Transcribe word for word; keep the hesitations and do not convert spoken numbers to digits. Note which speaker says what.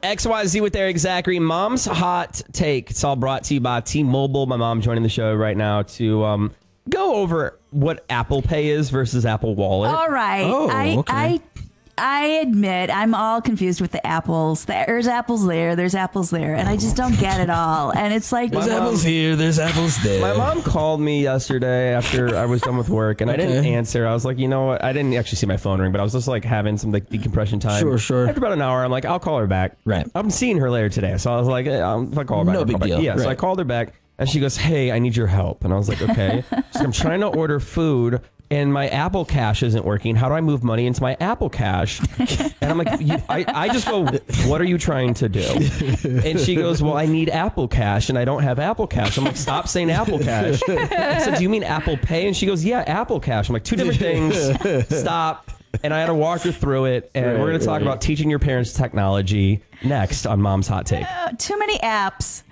Speaker 1: X Y Z with Eric Zachary. Mom's hot take. It's all brought to you by T-Mobile. My mom joining the show right now to um, go over what Apple Pay is versus Apple Wallet.
Speaker 2: All right.
Speaker 3: Oh,
Speaker 2: I,
Speaker 3: okay.
Speaker 2: I I admit I'm all confused with the apples. There's apples there. There's apples there. And I just don't get it all. And it's like...
Speaker 3: There's
Speaker 1: My mom-
Speaker 3: apples here. There's apples there.
Speaker 1: My mom called me yesterday after I was done with work, and I didn't
Speaker 3: Okay.
Speaker 1: answer. I was like, you know what? I didn't actually see my phone ring, but I was just like having some like decompression time.
Speaker 3: Sure, sure.
Speaker 1: After about an hour, I'm like, I'll call her back.
Speaker 3: Right.
Speaker 1: I'm seeing her later today, so I was like, eh, um, if I call her back,
Speaker 3: No
Speaker 1: I'll
Speaker 3: big
Speaker 1: call back.
Speaker 3: deal.
Speaker 1: Yeah. So I
Speaker 3: Right.
Speaker 1: called her back, and she goes, "Hey, I need your help." And I was like, "Okay." She's like, "I'm trying to order food, and my Apple Cash isn't working. How do I move money into my Apple Cash?" And I'm like, you, I, I just go, "What are you trying to do?" And she goes, "Well, I need Apple Cash, and I don't have Apple Cash." I'm like, "Stop saying Apple Cash." I said, "Do you mean Apple Pay?" And she goes, "Yeah, Apple Cash." I'm like, two different things. Stop. And I had to walk her through it, and
Speaker 3: Right,
Speaker 1: we're going to talk
Speaker 3: right.
Speaker 1: about teaching your parents technology next on Mom's Hot Take.
Speaker 2: Uh, too many apps.